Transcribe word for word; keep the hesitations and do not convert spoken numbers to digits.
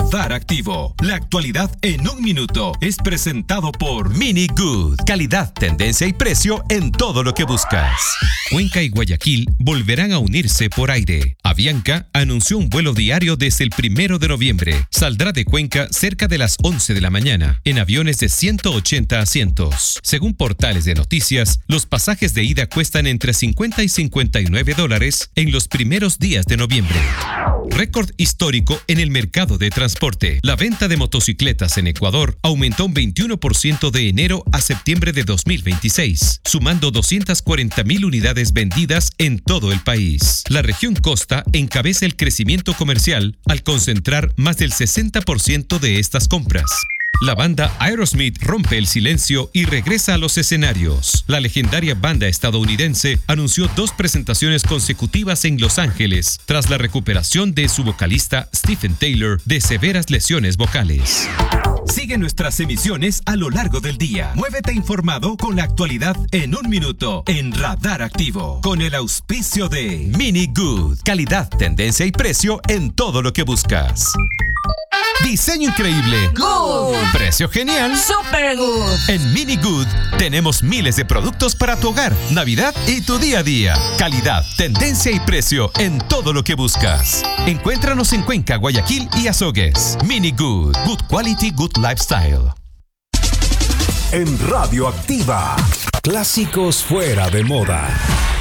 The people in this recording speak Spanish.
Radar Activo. La actualidad en un minuto es presentado por Mini Good. Calidad, tendencia y precio en todo lo que buscas. Cuenca y Guayaquil volverán a unirse por aire. Avianca anunció un vuelo diario desde el primero de noviembre. Saldrá de Cuenca cerca de las once de la mañana, en aviones de ciento ochenta asientos. Según portales de noticias, los pasajes de ida cuestan entre cincuenta y cincuenta y nueve dólares en los primeros días de noviembre. Récord histórico en el mercado de transporte. La venta de motocicletas en Ecuador aumentó un veintiuno por ciento de enero a septiembre de dos mil veintiséis, sumando doscientas cuarenta mil unidades vendidas en todo el país. La región costa encabeza el crecimiento comercial al concentrar más del sesenta por ciento de estas compras. La banda Aerosmith rompe el silencio y regresa a los escenarios. La legendaria banda estadounidense anunció dos presentaciones consecutivas en Los Ángeles tras la recuperación de su vocalista Stephen Taylor de severas lesiones vocales. Sigue nuestras emisiones a lo largo del día. Muévete informado con la actualidad en un minuto en Radar Activo, con el auspicio de Mini Good. Calidad, tendencia y precio en todo lo que buscas. Diseño increíble. Good. Precio genial. Super good. En Mini Good tenemos miles de productos para tu hogar, Navidad y tu día a día. Calidad, tendencia y precio en todo lo que buscas. Encuéntranos en Cuenca, Guayaquil y Azogues. Mini Good. Good quality, good lifestyle. En Radio Activa, clásicos fuera de moda.